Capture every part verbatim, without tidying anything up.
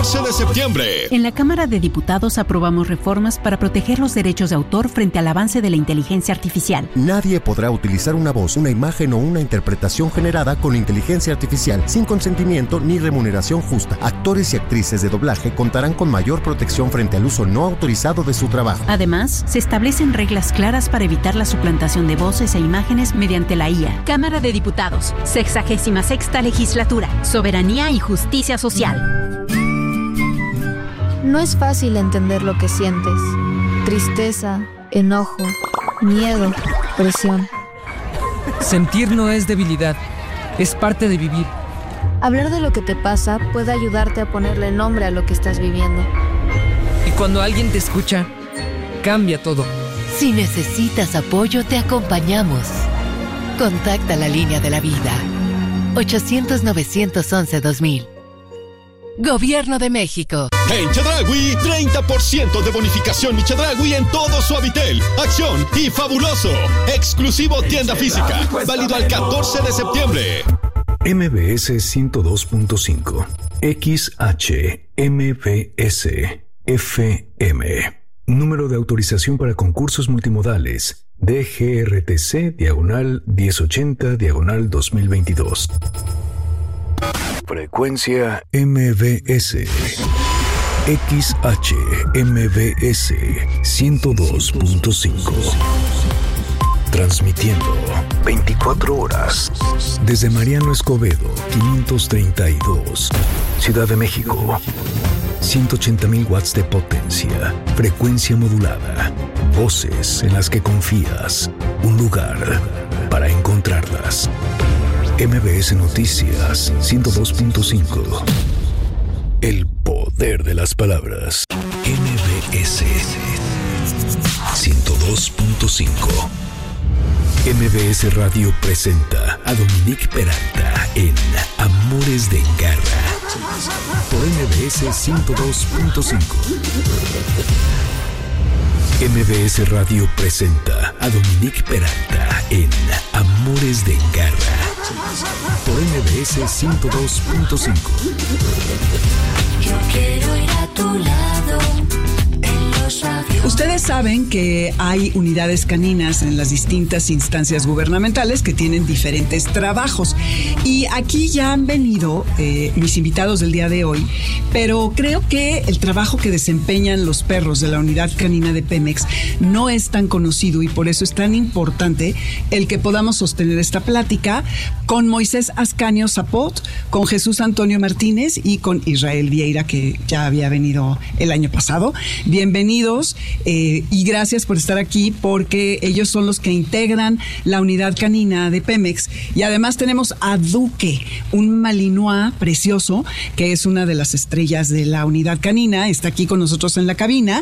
catorce de septiembre. En la Cámara de Diputados aprobamos reformas para proteger los derechos de autor frente al avance de la inteligencia artificial. Nadie podrá utilizar una voz, una imagen o una interpretación generada con inteligencia artificial sin consentimiento ni remuneración justa. Actores y actrices de doblaje contarán con mayor protección frente al uso no autorizado de su trabajo. Además, se establecen reglas claras para evitar la suplantación de voces e imágenes mediante la I A. Cámara de Diputados, sexagésima sexta legislatura, soberanía y justicia social. No es fácil entender lo que sientes. Tristeza, enojo, miedo, presión. Sentir no es debilidad, es parte de vivir. Hablar de lo que te pasa puede ayudarte a ponerle nombre a lo que estás viviendo. Y cuando alguien te escucha, cambia todo. Si necesitas apoyo, te acompañamos. Contacta la línea de la vida. ochocientos, novecientos once, dos mil. Gobierno de México. En Chedraui, treinta por ciento de bonificación y Chedraui en todo Suavitel, Acción y Fabuloso. Exclusivo tienda física. Válido al catorce de septiembre. M B S ciento dos punto cinco. X H M B S F M. Número de autorización para concursos multimodales. D G R T C diagonal diez ochenta diagonal dos mil veintidós. Frecuencia M B S. X H M B S ciento dos punto cinco. Transmitiendo veinticuatro horas desde Mariano Escobedo quinientos treinta y dos, Ciudad de México. ciento ochenta mil watts de potencia, frecuencia modulada, voces en las que confías, un lugar para encontrarlas. M B S Noticias ciento dos punto cinco. El poder de las palabras. M B S ciento dos punto cinco. M B S Radio presenta a Dominique Peralta en Amores de Garra por M B S ciento dos punto cinco. M B S Radio presenta a Dominique Peralta en Amores de Garra por M B S ciento dos punto cinco. Yo quiero ir a tu lado. Ustedes saben que hay unidades caninas en las distintas instancias gubernamentales que tienen diferentes trabajos. Y aquí ya han venido eh, mis invitados del día de hoy, pero creo que el trabajo que desempeñan los perros de la unidad canina de Pemex no es tan conocido y por eso es tan importante el que podamos sostener esta plática con Moisés Ascanio Zapot, con Jesús Antonio Martínez y con Israel Vieira, que ya había venido el año pasado. Bienvenidos. Eh, y gracias por estar aquí porque ellos son los que integran la unidad canina de Pemex y además tenemos a Duque, un malinois precioso que es una de las estrellas de la unidad canina, está aquí con nosotros en la cabina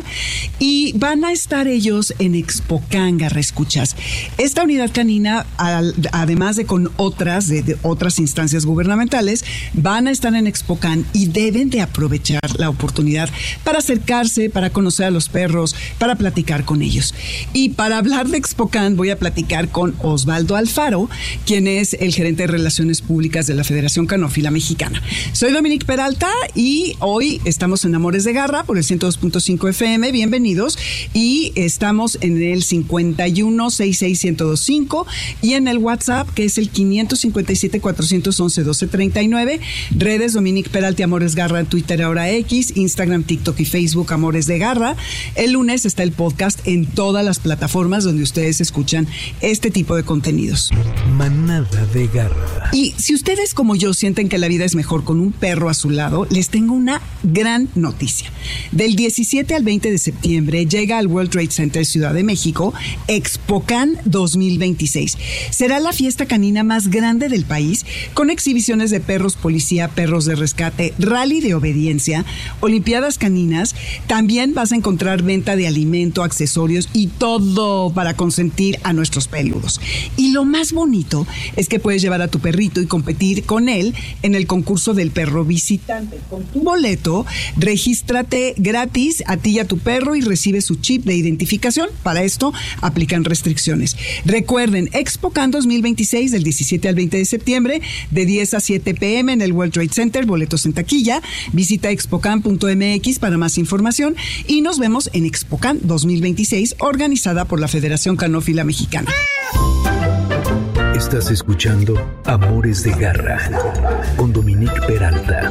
y van a estar ellos en Expocan, Garraescuchas. Esta unidad canina, al, además de con otras de, de otras instancias gubernamentales, van a estar en Expocan y deben de aprovechar la oportunidad para acercarse, para conocer a los perros, para platicar con ellos. Y para hablar de Expocan voy a platicar con Osvaldo Alfaro, quien es el gerente de Relaciones Públicas de la Federación Canófila Mexicana. Soy Dominique Peralta y hoy estamos en Amores de Garra por el ciento dos punto cinco F M. Bienvenidos. Y estamos en el cincuenta y uno, sesenta y seis, ciento veinticinco y en el WhatsApp que es el quinientos cincuenta y siete, cuatrocientos once, doce treinta y nueve. Redes Dominique Peralta y Amores Garra en Twitter, ahora X, Instagram, TikTok y Facebook Amores de Garra. El lunes está el podcast en todas las plataformas donde ustedes escuchan este tipo de contenidos. Manada de Garra. Y si ustedes como yo sienten que la vida es mejor con un perro a su lado, les tengo una gran noticia. Del diecisiete al veinte de septiembre llega al World Trade Center Ciudad de México Expocan dos mil veintiséis. Será la fiesta canina más grande del país con exhibiciones de perros policía, perros de rescate, rally de obediencia, olimpiadas caninas. También vas a encontrar venta de alimento, accesorios y todo para consentir a nuestros peludos. Y lo más bonito es que puedes llevar a tu perrito y competir con él en el concurso del perro visitante, con tu boleto, regístrate gratis a ti y a tu perro y recibe su chip de identificación. Para esto aplican restricciones. Recuerden, ExpoCan dos mil veintiséis del diecisiete al veinte de septiembre, de diez a siete pm en el World Trade Center, boletos en taquilla. Visita expocan punto m x para más información y nos vemos en ExpoCan dos mil veintiséis, organizada por la Federación Canófila Mexicana. Estás escuchando Amores de Garra con Dominique Peralta.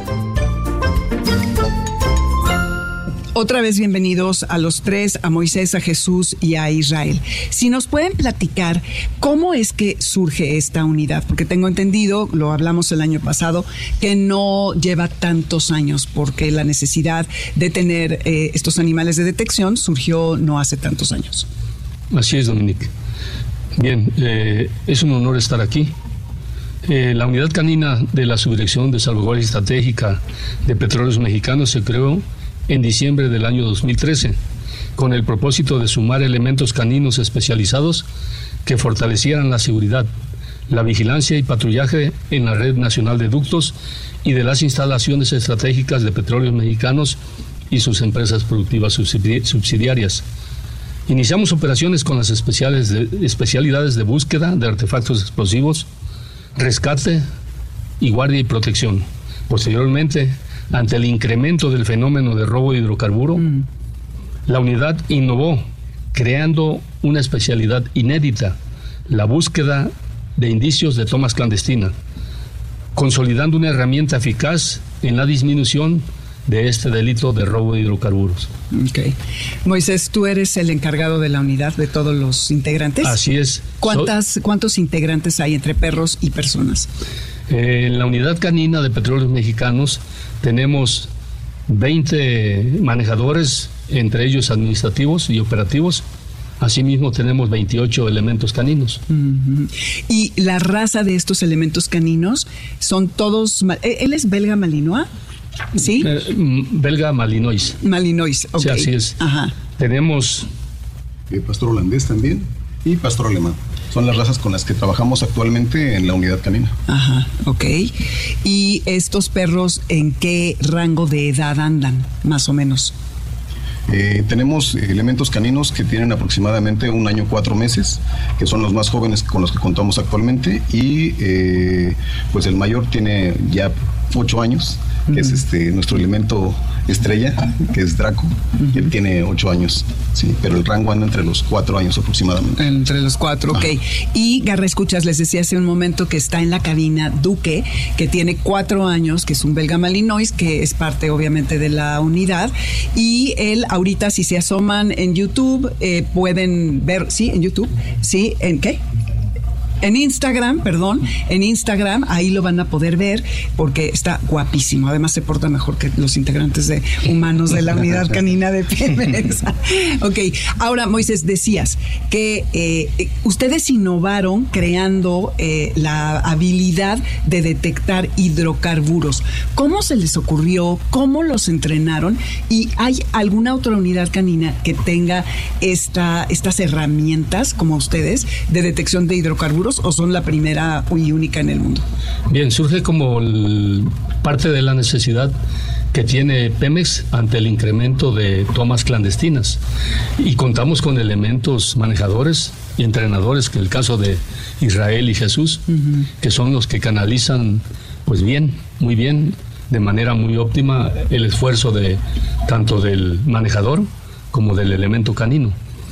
Otra vez bienvenidos a los tres, a Moisés, a Jesús y a Israel. Si nos pueden platicar cómo es que surge esta unidad, porque tengo entendido, lo hablamos el año pasado, que no lleva tantos años, porque la necesidad de tener eh, estos animales de detección surgió no hace tantos años. Así es, Dominique. Bien, eh, es un honor estar aquí. Eh, la unidad canina de la Subdirección de Salvaguardia Estratégica de Petróleos Mexicanos se creó en diciembre del año dos mil trece, con el propósito de sumar elementos caninos especializados que fortalecieran la seguridad, la vigilancia y patrullaje en la Red Nacional de Ductos y de las instalaciones estratégicas de Petróleos Mexicanos y sus empresas productivas subsidiarias. Iniciamos operaciones con las especiales de, especialidades de búsqueda de artefactos explosivos, rescate y guardia y protección. Posteriormente, ante el incremento del fenómeno de robo de hidrocarburo, mm. la unidad innovó, creando una especialidad inédita, la búsqueda de indicios de tomas clandestinas, consolidando una herramienta eficaz en la disminución de este delito de robo de hidrocarburos. Okay. Moisés, tú eres el encargado de la unidad, de todos los integrantes. Así es. ¿Cuántas, so- ¿Cuántos integrantes hay entre perros y personas? Eh, en la unidad canina de Petróleos Mexicanos tenemos veinte manejadores, entre ellos administrativos y operativos. Asimismo, tenemos veintiocho elementos caninos. Uh-huh. Y la raza de estos elementos caninos son todos... ¿Él es belga malinois? ¿Sí? Eh, belga malinois. Malinois, ok. Sí, así es. Ajá. Tenemos... Eh, pastor holandés también y pastor alemán. Son las razas con las que trabajamos actualmente en la unidad canina. Ajá, ok. ¿Y estos perros en qué rango de edad andan, más o menos? Eh, tenemos elementos caninos que tienen aproximadamente un año, cuatro meses, que son los más jóvenes con los que contamos actualmente, y eh, pues el mayor tiene ya ocho años, que uh-huh. es este nuestro elemento estrella, que es Draco, uh-huh. y él tiene ocho años, sí, pero el rango anda entre los cuatro años aproximadamente. Entre los cuatro, ok. Ajá. Y Garra Escuchas, les decía hace un momento que está en la cabina Duque, que tiene cuatro años, que es un belga malinois, que es parte obviamente de la unidad, y él ahorita si se asoman en YouTube, eh, pueden ver, ¿sí? En YouTube, ¿sí? ¿En qué? En Instagram, perdón, en Instagram, ahí lo van a poder ver porque está guapísimo. Además se porta mejor que los integrantes de humanos de la unidad canina de Pemex. Ok, ahora Moisés, decías que eh, ustedes innovaron creando eh, la habilidad de detectar hidrocarburos. ¿Cómo se les ocurrió? ¿Cómo los entrenaron? ¿Y hay alguna otra unidad canina que tenga esta, estas herramientas como ustedes de detección de hidrocarburos? ¿O son la primera y única en el mundo? Bien, surge como el, parte de la necesidad que tiene Pemex ante el incremento de tomas clandestinas, y contamos con elementos manejadores y entrenadores, que en el caso de Israel y Jesús, uh-huh. que son los que canalizan pues bien, muy bien, de manera muy óptima el esfuerzo de tanto del manejador como del elemento canino.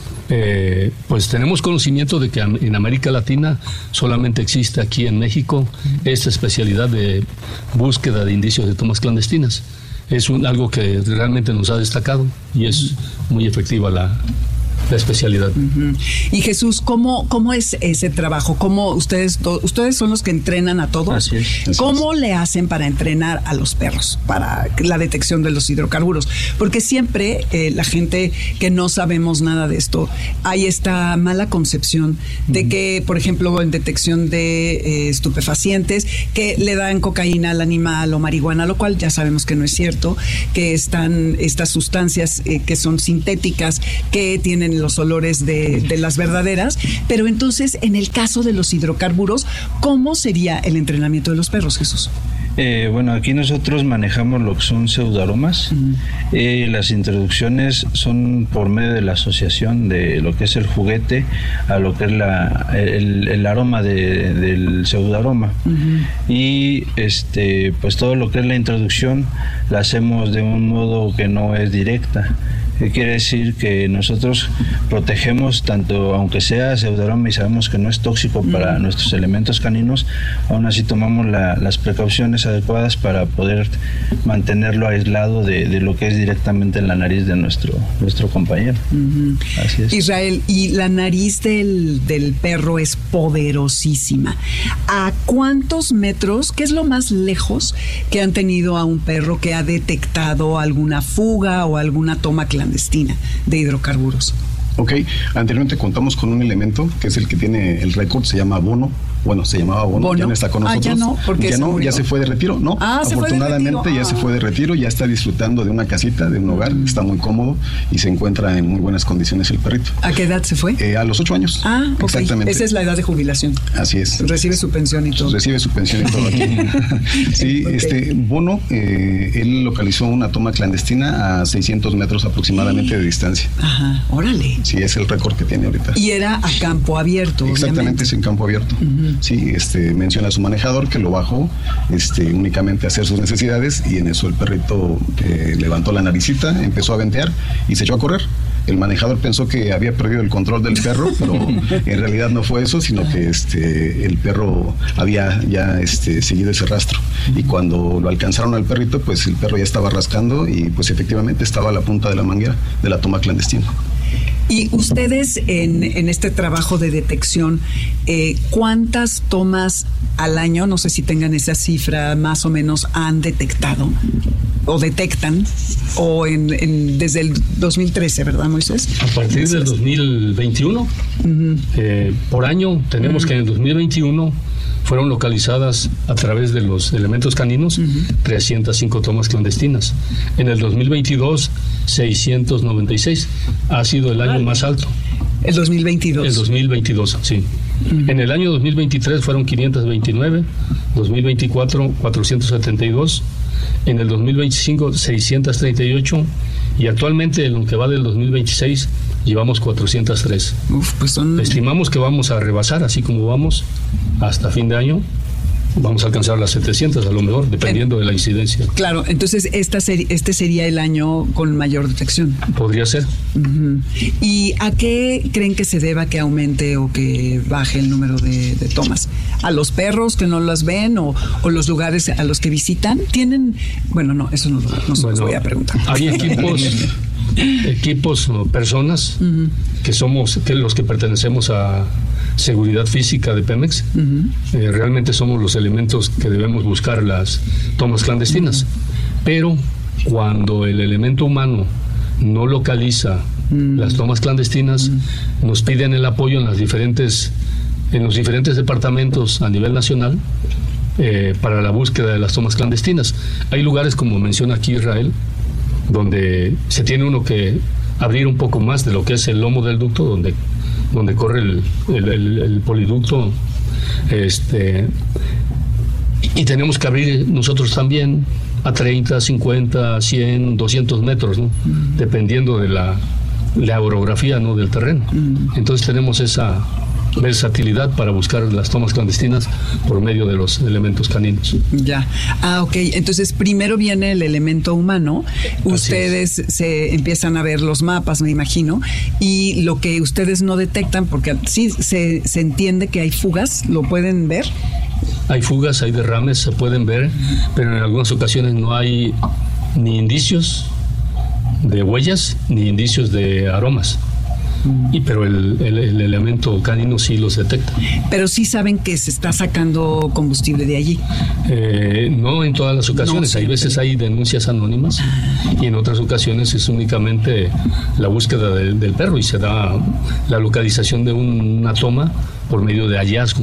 Eh, pues tenemos conocimiento de que en América Latina solamente existe aquí en México esta especialidad de búsqueda de indicios de tomas clandestinas. Es un, algo que realmente nos ha destacado y es muy efectiva la, la especialidad. Uh-huh. Y Jesús, ¿cómo, cómo es ese trabajo? ¿Cómo ustedes, to, ustedes son los que entrenan a todos? Así es, así ¿Cómo es. le hacen para entrenar a los perros para la detección de los hidrocarburos? Porque siempre eh, la gente que no sabemos nada de esto, hay esta mala concepción de uh-huh. que, por ejemplo, en detección de eh, estupefacientes, que le dan cocaína al animal o marihuana, lo cual ya sabemos que no es cierto, que están estas sustancias eh, que son sintéticas, que tienen los olores de, de las verdaderas, pero entonces en el caso de los hidrocarburos, ¿cómo sería el entrenamiento de los perros, Jesús? Eh, bueno, aquí nosotros manejamos lo que son pseudoaromas. Uh-huh. Eh, las introducciones son por medio de la asociación de lo que es el juguete a lo que es la, el, el aroma de, del pseudoaroma. Uh-huh. Y este, pues todo lo que es la introducción la hacemos de un modo que no es directa. Quiere decir que nosotros protegemos tanto, aunque sea pseudoaroma y sabemos que no es tóxico para mm. nuestros elementos caninos, aún así tomamos la, las precauciones adecuadas para poder mantenerlo aislado de, de lo que es directamente en la nariz de nuestro, nuestro compañero. Mm-hmm. Así es. Israel, y la nariz del, del perro es poderosísima. ¿A cuántos metros, qué es lo más lejos que han tenido a un perro que ha detectado alguna fuga o alguna toma clandestina de hidrocarburos? Ok, anteriormente contamos con un elemento que es el que tiene el récord, se llama Bono. Bueno, se llamaba Bono, Bono. Ya no está con nosotros. Ah, ya no, porque ya, no, ya se fue de retiro. No, ah, afortunadamente se ya ah. se fue de retiro, ya está disfrutando de una casita, de un hogar, mm. está muy cómodo y se encuentra en muy buenas condiciones el perrito. ¿A qué edad se fue? Eh, a los ocho años. Ah, okay. Exactamente. Esa es la edad de jubilación. Así es. Recibe su pensión y todo. Recibe su pensión y todo aquí. Sí, okay. este Bono, eh, él localizó una toma clandestina a seiscientos metros aproximadamente de distancia. Ajá, órale. Sí, es el récord que tiene ahorita. Y era a campo abierto. Exactamente, obviamente. Es en campo abierto. Uh-huh. Sí, este menciona a su manejador que lo bajó este, únicamente a hacer sus necesidades y en eso el perrito eh, levantó la naricita, empezó a ventear y se echó a correr. El manejador pensó que había perdido el control del perro, pero en realidad no fue eso, sino que este, el perro había ya este, seguido ese rastro. Y cuando lo alcanzaron al perrito, pues el perro ya estaba rascando y pues efectivamente estaba a la punta de la manguera de la toma clandestina. Y ustedes en, en este trabajo de detección, eh, ¿cuántas tomas al año, no sé si tengan esa cifra más o menos, han detectado o detectan? O en, en desde el dos mil trece, ¿verdad, Moisés? A partir del dos mil veintiuno, uh-huh. eh, por año, tenemos uh-huh. que en el dos mil veintiuno fueron localizadas a través de los elementos caninos uh-huh. trescientas cinco tomas clandestinas. En el dos mil veintidós, seiscientos noventa y seis. Ha sido el año vale. más alto. El dos mil veintidós. El dos mil veintidós, sí. Uh-huh. En el año dos mil veintitrés fueron quinientos veintinueve, dos mil veinticuatro cuatrocientos setenta y dos, en el dos mil veinticinco seiscientos treinta y ocho y actualmente en lo que va del dos mil veintiséis llevamos cuatrocientos tres. Uf, pues son... Estimamos que vamos a rebasar, así como vamos hasta fin de año. Vamos a alcanzar las setecientas a lo mejor, dependiendo de la incidencia. Claro, entonces esta ser, este sería el año con mayor detección. Podría ser. Uh-huh. ¿Y a qué creen que se deba que aumente o que baje el número de, de tomas? ¿A los perros que no las ven o, o los lugares a los que visitan? ¿Tienen? Bueno, no, eso no, no se bueno, los voy a preguntar. Hay equipos, equipos o personas uh-huh. que somos, que los que pertenecemos a Seguridad Física de Pemex, uh-huh. eh, realmente somos los elementos que debemos buscar las tomas clandestinas, uh-huh. pero cuando el elemento humano no localiza uh-huh. las tomas clandestinas, uh-huh. nos piden el apoyo en las diferentes en los diferentes departamentos a nivel nacional eh, para la búsqueda de las tomas clandestinas. Hay lugares, como menciona aquí Israel, donde se tiene uno que abrir un poco más de lo que es el lomo del ducto, donde donde corre el, el, el, el poliducto, este, y tenemos que abrir nosotros también a treinta, cincuenta, cien, doscientos metros, ¿no? Mm. Dependiendo de la, la orografía, ¿no?, del terreno. Mm. Entonces tenemos esa versatilidad para buscar las tomas clandestinas por medio de los elementos caninos. Ya. Ah, ok. Entonces primero viene el elemento humano. Ustedes se empiezan a ver los mapas, me imagino, y lo que ustedes no detectan, porque sí se, se entiende que hay fugas, ¿lo pueden ver? Hay fugas, hay derrames, se pueden ver, pero en algunas ocasiones no hay ni indicios de huellas ni indicios de aromas. Y pero el, el, el elemento canino sí los detecta. Pero sí saben que se está sacando combustible de allí. Eh, no en todas las ocasiones, no, hay veces hay denuncias anónimas y en otras ocasiones es únicamente la búsqueda de, del perro y se da la localización de un, una toma por medio de hallazgo.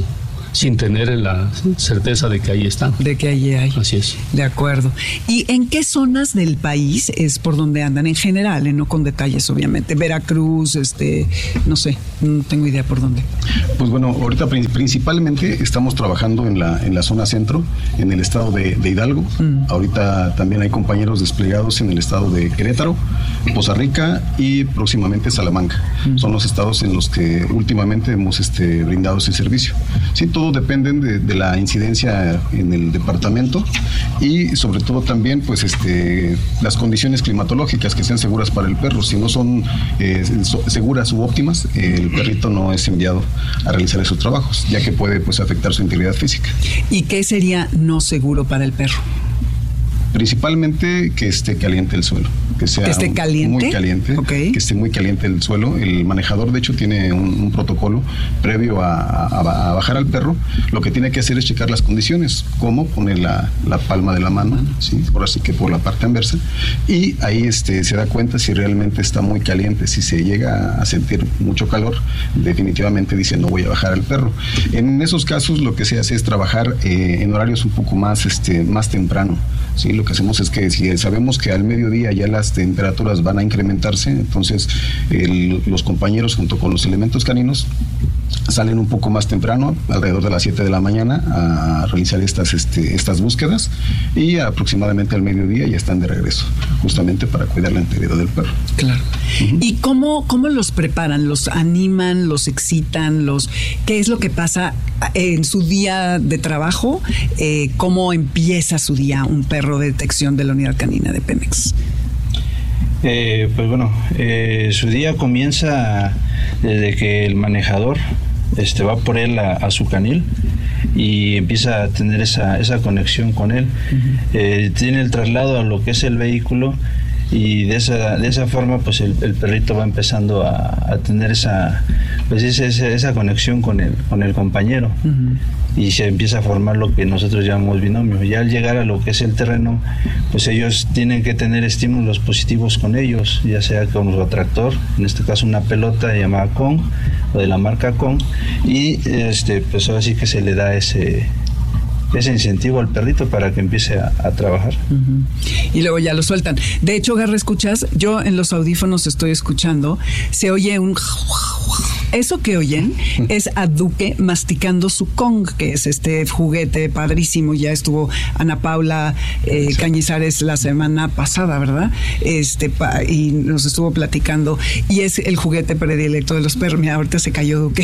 sin tener la certeza de que ahí están. De que ahí hay. Así es. De acuerdo. ¿Y en qué zonas del país es por donde andan? En general, ¿eh? No con detalles, obviamente. Veracruz, este, no sé, no tengo idea por dónde. Pues bueno, ahorita principalmente estamos trabajando en la, en la zona centro, en el estado de, de Hidalgo. Mm. Ahorita también hay compañeros desplegados en el estado de Querétaro, Poza Rica y próximamente Salamanca. Mm. Son los estados en los que últimamente hemos este, brindado ese servicio. Sí, todo depende de, de la incidencia en el departamento y sobre todo también pues este, las condiciones climatológicas que sean seguras para el perro. Si no son eh, seguras u óptimas, eh, el perrito no es enviado a realizar esos trabajos, ya que puede pues afectar su integridad física. ¿Y qué sería no seguro para el perro? Principalmente que esté caliente el suelo, que sea que esté caliente, muy caliente, okay. que esté muy caliente el suelo. El manejador de hecho tiene un, un protocolo previo a, a, a bajar al perro. Lo que tiene que hacer es checar las condiciones, como poner la, la palma de la mano, ¿sí? Por así que por la parte anversa, y ahí este, se da cuenta si realmente está muy caliente. Si se llega a sentir mucho calor, definitivamente dice no voy a bajar al perro. En esos casos lo que se hace es trabajar eh, en horarios un poco más, este, más temprano, ¿sí? Lo que hacemos es que si sabemos que al mediodía ya las temperaturas van a incrementarse, entonces el, los compañeros junto con los elementos caninos salen un poco más temprano, alrededor de las siete de la mañana, a realizar estas, este, estas búsquedas, y aproximadamente al mediodía ya están de regreso, justamente para cuidar la integridad del perro. Claro. Uh-huh. ¿Y cómo, cómo los preparan? ¿Los animan? ¿Los excitan? Los, ¿qué es lo que pasa en su día de trabajo? Eh, ¿Cómo empieza su día un perro de detección de la unidad canina de Pemex? Eh, pues bueno, eh, su día comienza desde que el manejador este, va por él a, a su canil y empieza a tener esa, esa conexión con él. Uh-huh. Eh, tiene el traslado a lo que es el vehículo y de esa, de esa forma pues el, el perrito va empezando a, a tener esa, pues esa, esa conexión con el, con el compañero. Uh-huh. Y se empieza a formar lo que nosotros llamamos binomio. Ya al llegar a lo que es el terreno, pues ellos tienen que tener estímulos positivos con ellos, ya sea con un atractor, en este caso una pelota llamada Kong, o de la marca Kong, y este, pues ahora sí que se le da ese... ese incentivo al perrito para que empiece a, a trabajar. Uh-huh. Y luego ya lo sueltan. De hecho, Garra, escuchas, yo en los audífonos estoy escuchando, se oye un... Eso que oyen es a Duque masticando su Kong, que es este juguete padrísimo. Ya estuvo Ana Paula eh, Cañizares la semana pasada, ¿verdad? Este pa, y nos estuvo platicando. Y es el juguete predilecto de los perros. Mira, ahorita se cayó Duque.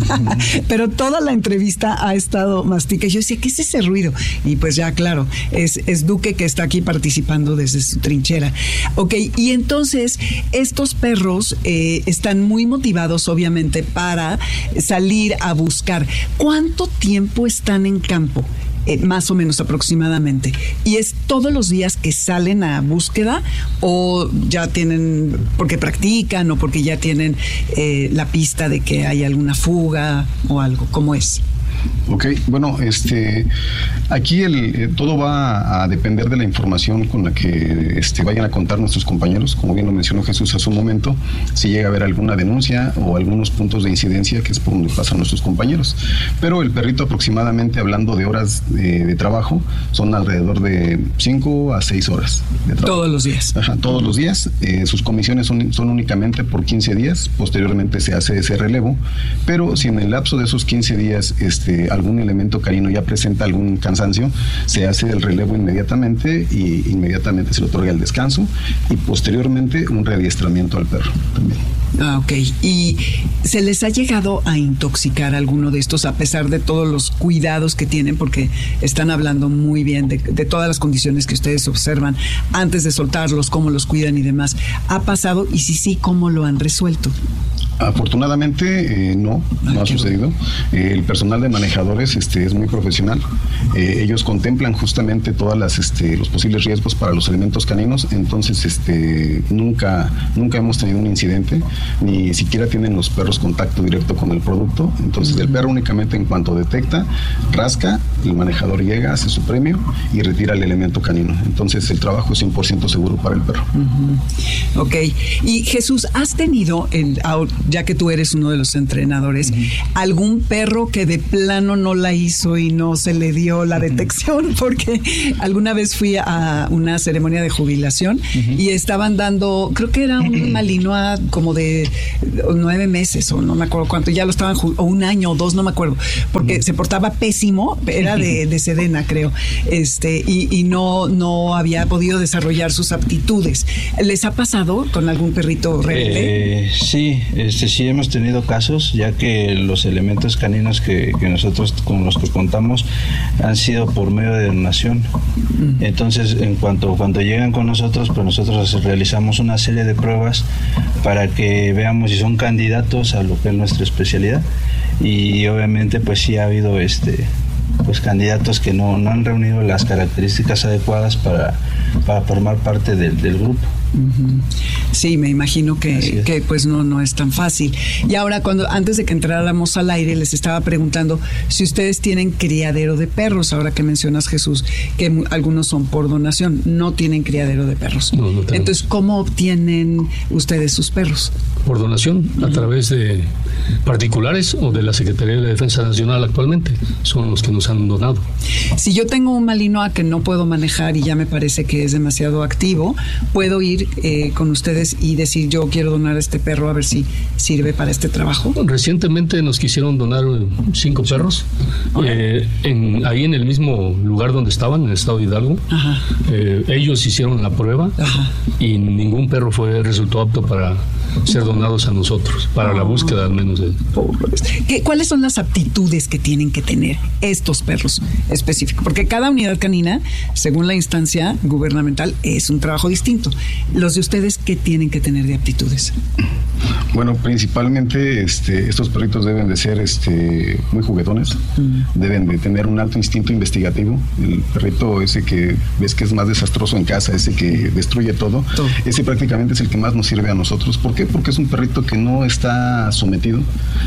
Pero toda la entrevista ha estado mastica. Y yo decía, ¿qué es ese ruido? Y pues ya, claro, es, es Duque que está aquí participando desde su trinchera. Ok, y entonces estos perros eh, están muy motivados, obviamente, para salir a buscar. ¿Cuánto tiempo están en campo? Eh, más o menos aproximadamente. ¿Y es todos los días que salen a búsqueda o ya tienen, porque practican o porque ya tienen eh, la pista de que hay alguna fuga o algo? ¿Cómo es? Ok, bueno, este, aquí el, eh, todo va a depender de la información con la que este, vayan a contar nuestros compañeros. Como bien lo mencionó Jesús hace un momento, si llega a haber alguna denuncia o algunos puntos de incidencia, que es por donde pasan nuestros compañeros. Pero el perrito, aproximadamente, hablando de horas de, de trabajo, son alrededor de cinco a seis horas de trabajo. Todos los días. Ajá, todos los días. Eh, sus comisiones son, son únicamente por quince días. Posteriormente se hace ese relevo. Pero si en el lapso de esos quince días este, algún elemento canino ya presenta algún cansancio, se hace el relevo inmediatamente y inmediatamente se le otorga el descanso y posteriormente un readiestramiento al perro también. Ah, ok. ¿Y se les ha llegado a intoxicar alguno de estos a pesar de todos los cuidados que tienen? Porque están hablando muy bien de, de todas las condiciones que ustedes observan antes de soltarlos, cómo los cuidan y demás. ¿Ha pasado? Y si sí, ¿cómo lo han resuelto? Afortunadamente eh, no, no Ay, ha sucedido. Eh, el personal de manejadores este, es muy profesional. Eh, ellos contemplan justamente todas las este, los posibles riesgos para los elementos caninos. Entonces, este, nunca, nunca hemos tenido un incidente, ni siquiera tienen los perros contacto directo con el producto. Entonces, uh-huh. el perro únicamente en cuanto detecta, rasca, el manejador llega, hace su premio y retira el elemento canino. Entonces, el trabajo es cien por ciento seguro para el perro. Uh-huh. Ok. Y Jesús, ¿has tenido el ya que tú eres uno de los entrenadores, uh-huh. algún perro que de plano no la hizo y no se le dio la uh-huh. detección, porque alguna vez fui a una ceremonia de jubilación uh-huh. y estaban dando, creo que era un malinois como de nueve meses o no me acuerdo cuánto, ya lo estaban, o un año o dos, no me acuerdo, porque uh-huh. se portaba pésimo, era de, de Sedena, creo, este, y, y no, no había podido desarrollar sus aptitudes. ¿Les ha pasado con algún perrito rebelde? Eh, sí, este, sí hemos tenido casos, ya que los elementos caninos que, que nosotros con los que contamos han sido por medio de donación. Uh-huh. Entonces, en cuanto cuando llegan con nosotros, pues nosotros realizamos una serie de pruebas para que veamos si son candidatos a lo que es nuestra especialidad, y obviamente pues sí ha habido este pues candidatos que no, no han reunido las características adecuadas para, para formar parte del, del grupo. Uh-huh. Sí, me imagino que, que pues no, no es tan fácil. Y ahora, cuando antes de que entráramos al aire, les estaba preguntando si ustedes tienen criadero de perros. Ahora que mencionas, Jesús, que algunos son por donación, no tienen criadero de perros. No, no Entonces, ¿cómo obtienen ustedes sus perros? Por donación, a uh-huh. través de particulares o de la Secretaría de Defensa Nacional actualmente. Son los que nos han donado. Si yo tengo un malinois que no puedo manejar y ya me parece que es demasiado activo, ¿puedo ir Eh, con ustedes y decir yo quiero donar a este perro a ver si sirve para este trabajo? Recientemente nos quisieron donar cinco perros okay. eh, en, ahí en el mismo lugar donde estaban, en el estado de Hidalgo. Eh, ellos hicieron la prueba Ajá. y ningún perro fue resultó apto para ser donados a nosotros, para oh. la búsqueda al menos de... ¿Qué, ¿Cuáles son las aptitudes que tienen que tener estos perros específicos? Porque cada unidad canina, según la instancia gubernamental, es un trabajo distinto. Los de ustedes, ¿qué tienen que tener de aptitudes? Bueno, principalmente este, estos perritos deben de ser este, muy juguetones, mm. deben de tener un alto instinto investigativo. El perrito ese que ves que es más desastroso en casa, ese que destruye todo, todo. ese prácticamente es el que más nos sirve a nosotros. ¿Por qué? Porque es un perrito que no está sometido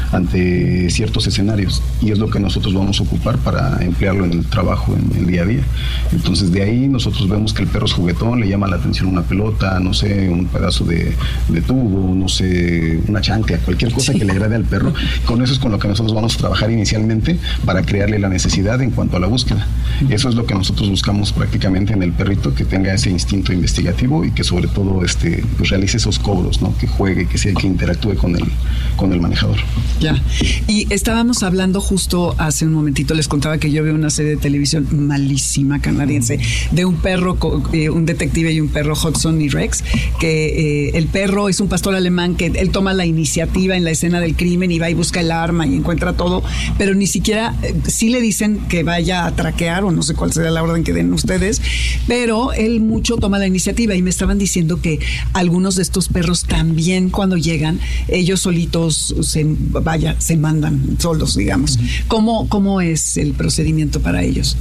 ante ciertos escenarios, y es lo que nosotros vamos a ocupar para emplearlo en el trabajo, en el día a día. Entonces, de ahí nosotros vemos que el perro es juguetón, le llama la atención una pelota, no sé, un pedazo de, de tubo, no sé, una chancla, cualquier cosa sí. que le agrade al perro. Con eso es con lo que nosotros vamos a trabajar inicialmente para crearle la necesidad en cuanto a la búsqueda. Uh-huh. Eso es lo que nosotros buscamos prácticamente en el perrito, que tenga ese instinto investigativo y que sobre todo este, pues, realice esos cobros, ¿no? Que juegue, que sea, que interactúe con el, con el manejador. Ya. Y estábamos hablando justo hace un momentito, les contaba que yo veo una serie de televisión malísima canadiense uh-huh. de un perro, eh, un detective y un perro, Hudson y Rex, que eh, el perro es un pastor alemán que él toma la iniciativa en la escena del crimen y va y busca el arma y encuentra todo, pero ni siquiera, eh, sí le dicen que vaya a traquear, o no sé cuál será la orden que den ustedes, pero él mucho toma la iniciativa, y me estaban diciendo que algunos de estos perros también cuando llegan, ellos solitos se, vaya, se mandan solos, digamos. Uh-huh. ¿Cómo, ¿Cómo es el procedimiento para ellos?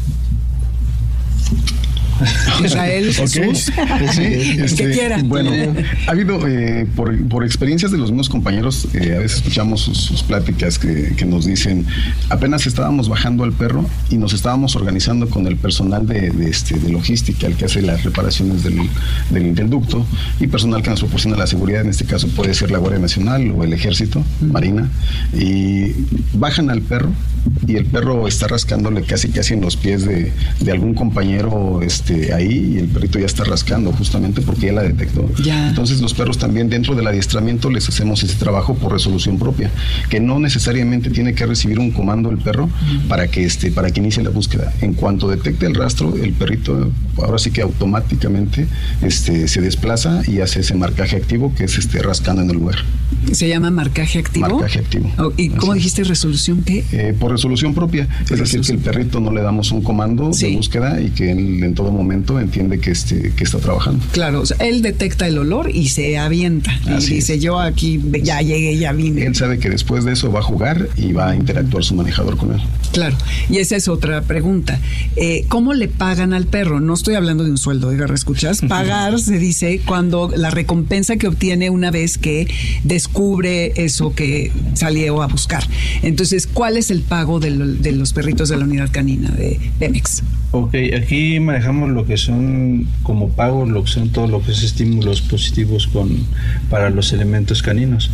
Israel, Jesús, okay. sí, este, que quiera. Bueno, ha habido, eh, por, por experiencias de los mismos compañeros, eh, a veces escuchamos sus, sus pláticas que, que nos dicen, apenas estábamos bajando al perro y nos estábamos organizando con el personal de, de, este, de logística, el que hace las reparaciones del, del interducto, y personal que nos proporciona la seguridad, en este caso puede ser la Guardia Nacional o el Ejército, Marina, y bajan al perro y el perro está rascándole casi casi en los pies de, de algún compañero este, ahí, y el perrito ya está rascando justamente porque ya la detectó. Ya. Entonces los perros también dentro del adiestramiento les hacemos ese trabajo por resolución propia, que no necesariamente tiene que recibir un comando el perro uh-huh. para que este, para que inicie la búsqueda. En cuanto detecte el rastro, el perrito ahora sí que automáticamente este, se desplaza y hace ese marcaje activo, que es este, rascando en el lugar. ¿Se llama marcaje activo? Marcaje activo. Oh, ¿y cómo Así. dijiste resolución qué? Eh, por resolución propia. Por es resolución. decir, que el perrito no le damos un comando sí. de búsqueda y que él en todo momento entiende que, este, que está trabajando. Claro, o sea, él detecta el olor y se avienta. Así y dice, es. yo aquí ya llegué, ya vine. Él sabe que después de eso va a jugar y va a interactuar su manejador con él. Claro, y esa es otra pregunta. Eh, ¿Cómo le pagan al perro? No estoy hablando de un sueldo, Edgar, ¿escuchas? Pagar se dice cuando la recompensa que obtiene una vez que descubre eso que salió a buscar. Entonces, ¿cuál es el pago de, lo, de los perritos de la unidad canina de Pemex? Ok, aquí manejamos lo que son como pagos, lo que son todo lo que es estímulos positivos con para los elementos caninos.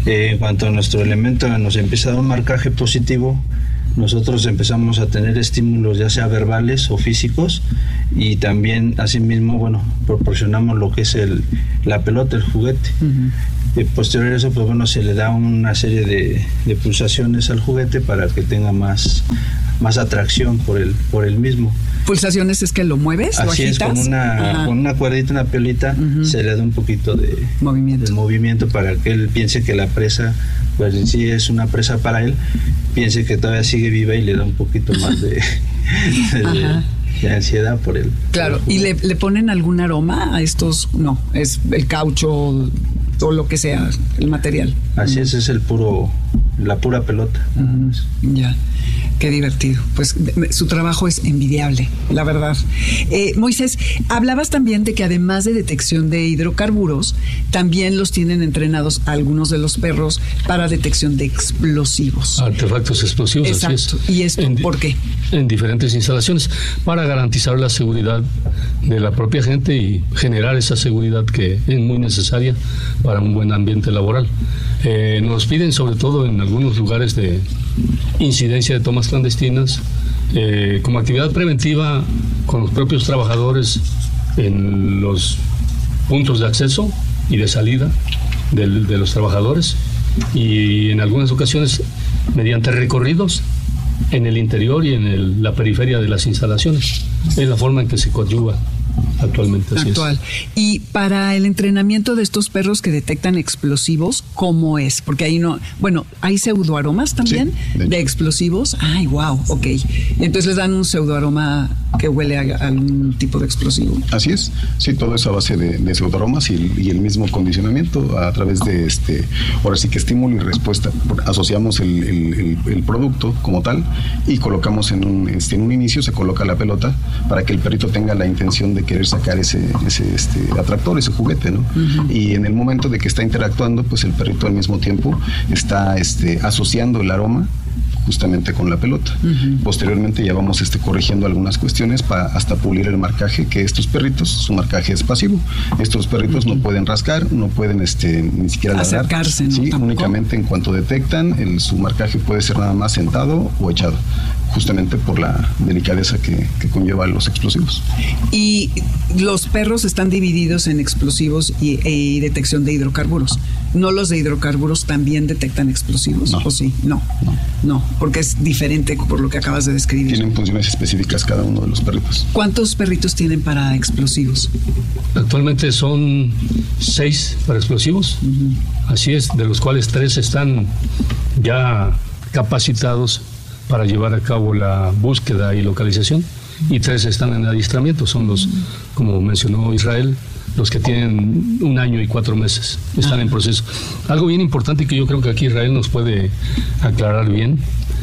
Eh, en cuanto a nuestro elemento nos empieza a dar un marcaje positivo, nosotros empezamos a tener estímulos ya sea verbales o físicos, y también asimismo, bueno, proporcionamos lo que es el, la pelota, el juguete. Uh-huh. Y posterior a eso, pues bueno, se le da una serie de, de pulsaciones al juguete para que tenga más, más atracción por el, por el mismo. ¿Pulsaciones es que lo mueves, Así lo agitas? Es, con una, con una cuerdita, una piolita, uh-huh. se le da un poquito de movimiento. de movimiento para que él piense que la presa, pues en sí es una presa para él, piense que todavía sigue viva y le da un poquito más de, de, de ansiedad por él. Claro, por ¿y le, le ponen algún aroma a estos? No, es el caucho, todo lo que sea, el material. Así uh-huh. es, es el puro, la pura pelota. Uh-huh. Ya. Qué divertido. Pues su trabajo es envidiable, la verdad. Eh, Moisés, hablabas también de que además de detección de hidrocarburos, también los tienen entrenados algunos de los perros para detección de explosivos. Artefactos explosivos, Exacto. así es. ¿Y esto en, por qué? En diferentes instalaciones, para garantizar la seguridad de la propia gente y generar esa seguridad que es muy necesaria para un buen ambiente laboral. Eh, nos piden, sobre todo en algunos lugares de incidencia de tomas clandestinas, eh, como actividad preventiva con los propios trabajadores en los puntos de acceso y de salida del, de los trabajadores, y en algunas ocasiones mediante recorridos en el interior y en el, la periferia de las instalaciones. Es la forma en que se coadyuva actualmente. Así Actual. Es. Y para el entrenamiento de estos perros que detectan explosivos, ¿cómo es? Porque ahí no, bueno, ¿hay pseudoaromas también sí, de, de explosivos? Ay, wow, ok. Y entonces les dan un pseudoaroma que huele a, a algún tipo de explosivo. Así es, sí, todo es a base de, de pseudoaromas y, y el mismo condicionamiento a través de este, ahora sí que estímulo y respuesta. Asociamos el, el, el, el producto como tal y colocamos en un, este, en un inicio, se coloca la pelota para que el perrito tenga la intención de querer sacar ese, ese este, atractor, ese juguete, ¿no? Uh-huh. Y en el momento de que está interactuando, pues el perrito al mismo tiempo está este, asociando el aroma justamente con la pelota. Uh-huh. Posteriormente ya vamos este, corrigiendo algunas cuestiones para hasta pulir el marcaje, que estos perritos, su marcaje es pasivo. Estos perritos uh-huh. no pueden rascar, no pueden este, ni siquiera ladrar. Acercarse, ¿no? Sí, Tampoco. Únicamente en cuanto detectan, el, su marcaje puede ser nada más sentado o echado, justamente por la delicadeza que, que conlleva los explosivos. Y los perros están divididos en explosivos y, y detección de hidrocarburos. ¿No los de hidrocarburos también detectan explosivos? No. ¿O sí? No. No. No, porque es diferente por lo que acabas de describir. Tienen funciones específicas cada uno de los perritos. ¿Cuántos perritos tienen para explosivos? Actualmente son seis para explosivos. Uh-huh. Así es, de los cuales tres están ya capacitados para llevar a cabo la búsqueda y localización, y tres están en adiestramiento. Son los, como mencionó Israel, los que tienen un año y cuatro meses, están en proceso. Algo bien importante que yo creo que aquí Israel nos puede aclarar bien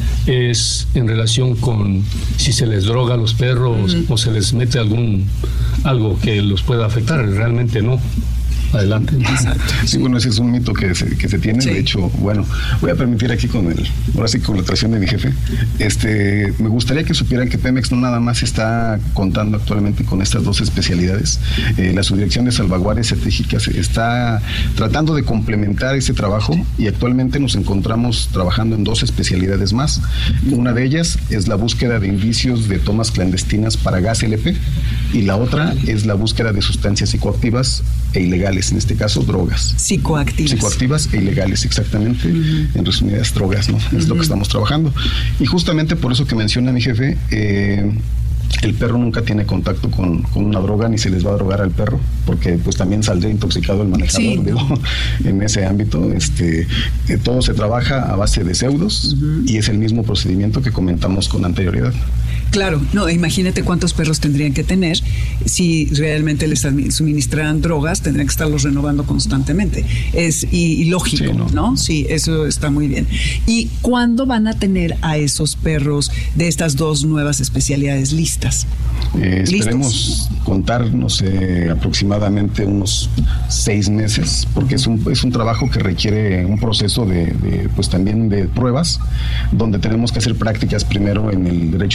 es en relación con si se les droga a los perros uh-huh. o se les mete algún algo que los pueda afectar. Realmente no. Adelante. Exacto. Sí, bueno, ese es un mito que se, que se tiene. Sí. De hecho, bueno, voy a permitir aquí con el, ahora sí con la traición de mi jefe, este, me gustaría que supieran que Pemex no nada más está contando actualmente con estas dos especialidades. Eh, la Subdirección de Salvaguardias Estratégicas está tratando de complementar ese trabajo y actualmente nos encontramos trabajando en dos especialidades más. Una de ellas es la búsqueda de indicios de tomas clandestinas para gas L P y la otra es la búsqueda de sustancias psicoactivas e ilegales, en este caso drogas. Psicoactivas. Psicoactivas e ilegales, exactamente. Uh-huh. En resumidas, drogas, ¿no? Es uh-huh. lo que estamos trabajando. Y justamente por eso que menciona mi jefe, eh, el perro nunca tiene contacto con, con una droga, ni se les va a drogar al perro, porque pues también saldría intoxicado el manejador, sí, digo, no. en ese ámbito. Este, eh, todo se trabaja a base de pseudos uh-huh. y es el mismo procedimiento que comentamos con anterioridad. Claro, no, imagínate cuántos perros tendrían que tener si realmente les suministraran drogas, tendrían que estarlos renovando constantemente. Es ilógico, sí, ¿no? ¿no? Sí, eso está muy bien. ¿Y cuándo van a tener a esos perros de estas dos nuevas especialidades listas? Eh, esperemos contar, no sé, aproximadamente unos seis meses, porque es un, es un trabajo que requiere un proceso de, de, pues también de pruebas, donde tenemos que hacer prácticas primero en el derecho de vía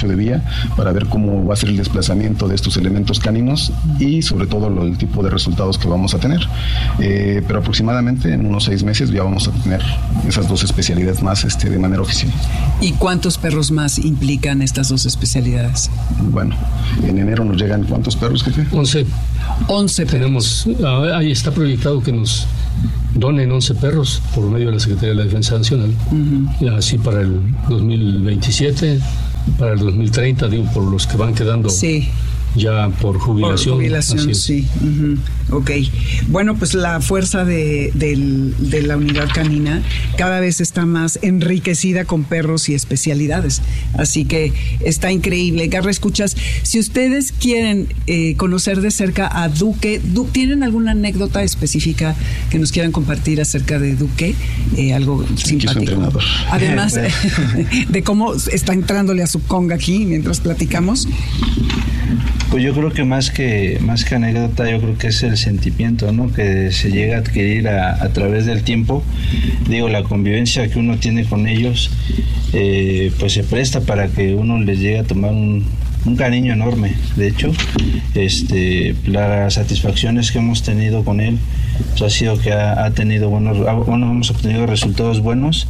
para ver cómo va a ser el desplazamiento de estos elementos caninos y sobre todo lo, el tipo de resultados que vamos a tener. Eh, pero aproximadamente en unos seis meses ya vamos a tener esas dos especialidades más este, de manera oficial. ¿Y cuántos perros más implican estas dos especialidades? Bueno, en enero nos llegan ¿cuántos perros, jefe? once. once Tenemos, ahí está proyectado que nos donen once perros por medio de la Secretaría de la Defensa Nacional. Uh-huh. Y así para el dos mil veintisiete, para el dos mil treinta, digo, por los que van quedando. Sí. Ya por jubilación. Por jubilación, sí. Uh-huh. Ok. Bueno, pues la fuerza de, de, de la unidad canina cada vez está más enriquecida con perros y especialidades. Así que está increíble. Garra Escuchas, si ustedes quieren eh, conocer de cerca a Duque, du- ¿tienen alguna anécdota específica que nos quieran compartir acerca de Duque? Eh, algo simpático. Además de cómo está entrándole a su conga aquí mientras platicamos. Pues yo creo que más que más que anécdota, yo creo que es el sentimiento, ¿no? Que se llega a adquirir a, a través del tiempo. Digo, la convivencia que uno tiene con ellos, eh, pues se presta para que uno les llegue a tomar un, un cariño enorme. De hecho, este, las satisfacciones que hemos tenido con él, pues ha sido que ha, ha tenido buenos, bueno, hemos obtenido resultados buenos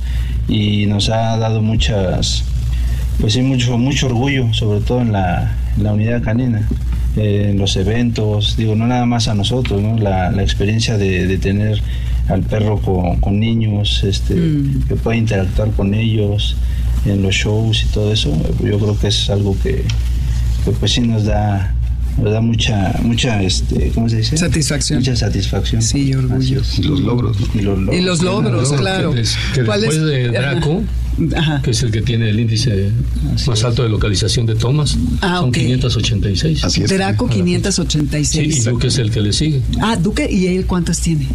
y nos ha dado muchas, pues sí, mucho, mucho orgullo, sobre todo en la la unidad canina, eh, en los eventos, digo, no nada más a nosotros, ¿no? La, la experiencia de, de tener al perro con, con niños, este, mm. que pueda interactuar con ellos en los shows y todo eso, yo creo que es algo que, que pues sí nos da, nos da mucha, mucha, este, ¿cómo se dice? Satisfacción. Mucha satisfacción. Sí, orgullo. Y los logros, ¿no? Y los logros, y los logros no, claro. Que, des, que después es? de Draco, Ajá. que es el que tiene el índice Así más es. alto de localización de tomas, ah, son okay. quinientos ochenta y seis. Así es. Draco quinientos ochenta y seis. Sí, y Duque es el que le sigue. Ah, Duque, ¿y él cuántas tiene?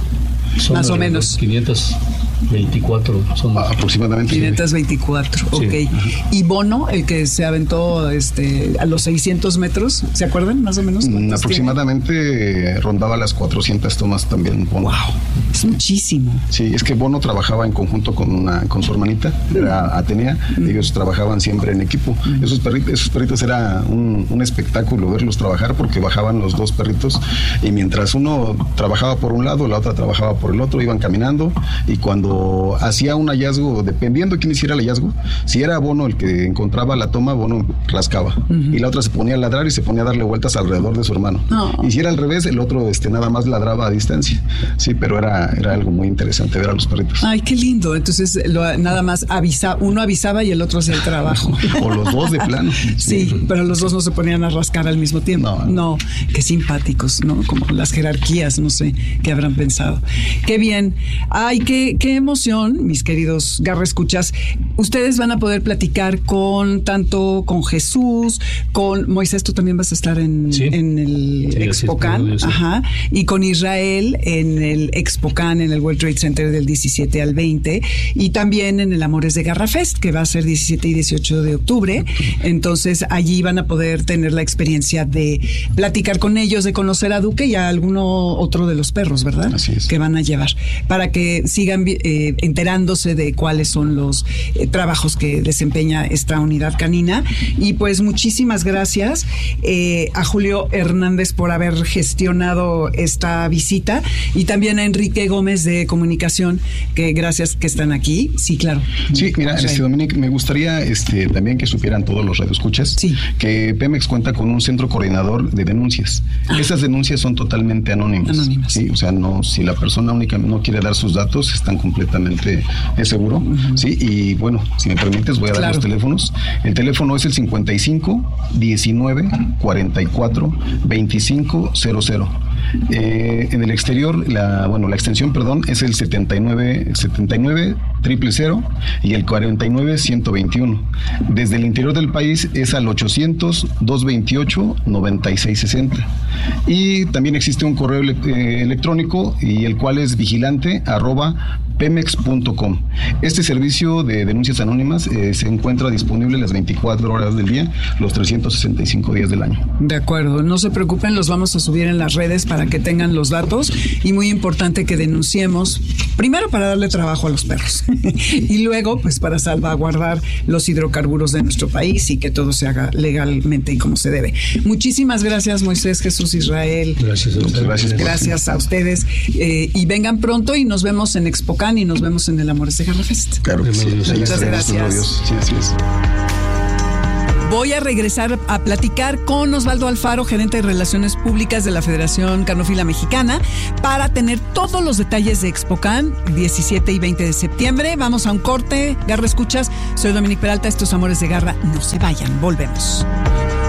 Son más o menos. quinientos veinticuatro. Son aproximadamente. quinientos veinticuatro, ok. Sí. Y Bono, el que se aventó este, a los seiscientos metros, ¿se acuerdan más o menos? Aproximadamente tiene? Rondaba las cuatrocientas tomas también Bono. ¡Wow! Es muchísimo. Sí, es que Bono trabajaba en conjunto con una con su hermanita, era Atenea, mm. ellos trabajaban siempre en equipo. Mm. Esos perritos, esos perritos era un, un espectáculo verlos trabajar porque bajaban los dos perritos y mientras uno trabajaba por un lado, la otra trabajaba por el otro, iban caminando y cuando hacía un hallazgo, dependiendo de quién hiciera el hallazgo, si era Bono el que encontraba la toma, Bono rascaba uh-huh. y la otra se ponía a ladrar y se ponía a darle vueltas alrededor de su hermano. Oh. Y si era al revés, el otro este, nada más ladraba a distancia. Sí, pero era, era algo muy interesante ver a los perritos. Ay, qué lindo. Entonces lo, nada más avisa, uno avisaba y el otro hacía el trabajo. O los dos de plano. Sí, sí, pero los dos no se ponían a rascar al mismo tiempo. No, no. no, qué simpáticos, ¿no? Como las jerarquías, no sé qué habrán pensado. Qué bien. Ay, qué, qué emoción, mis queridos Garra Escuchas. Ustedes van a poder platicar con tanto con Jesús, con Moisés, tú también vas a estar en, sí. en el sí, Expocan, sí. ajá, y con Israel en el Expocan, en el World Trade Center del diecisiete al veinte, y también en el Amores de Garra Fest, que va a ser diecisiete y dieciocho de octubre. Entonces allí van a poder tener la experiencia de platicar con ellos, de conocer a Duque y a alguno otro de los perros, ¿verdad? Así es. Que van a llevar, para que sigan eh, enterándose de cuáles son los eh, trabajos que desempeña esta unidad canina. Y pues muchísimas gracias eh, a Julio Hernández por haber gestionado esta visita y también a Enrique Gómez de Comunicación, que gracias que están aquí. Sí, claro. Sí, mira, este, Dominic, me gustaría este, también que supieran todos los radioescuchas sí. que Pemex cuenta con un centro coordinador de denuncias. Ah. Esas denuncias son totalmente anónimas. Anónimas. Sí, o sea, no, si la persona única no quiere dar sus datos, están completamente es seguro, uh-huh. sí, y bueno, si me permites voy a dar claro. los teléfonos. El teléfono es el cincuenta y cinco, diecinueve, cuarenta y cuatro, veinticinco cero cero. Eh, en el exterior, la, bueno, la extensión, perdón, es el setenta y nueve, setenta y nueve, cero cero cero y el cuarenta y nueve, ciento veintiuno. Desde el interior del país es al ochocientos, doscientos veintiocho, noventa y seis sesenta. Y también existe un correo ele- eh, electrónico y el cual es vigilante arroba pemex punto com. Este servicio de denuncias anónimas eh, se encuentra disponible las veinticuatro horas del día, los trescientos sesenta y cinco días del año. De acuerdo, no se preocupen, los vamos a subir en las redes para que tengan los datos y muy importante que denunciemos Primero para darle trabajo a los perros y luego pues para salvaguardar los hidrocarburos de nuestro país y que todo se haga legalmente y como se debe. Muchísimas gracias, Moisés, Jesús, Israel. Gracias a ustedes. Gracias, gracias a ustedes. Eh, y vengan pronto y nos vemos en Expocan y nos vemos en el Amores de Garra Fest. Claro que sí. Muchas gracias. Sí, así es. Voy a regresar a platicar con Osvaldo Alfaro, gerente de Relaciones Públicas de la Federación Canófila Mexicana, para tener todos los detalles de Expocan, diecisiete y veinte de septiembre. Vamos a un corte. Garra Escuchas, soy Dominique Peralta, estos Amores de Garra. No se vayan, volvemos.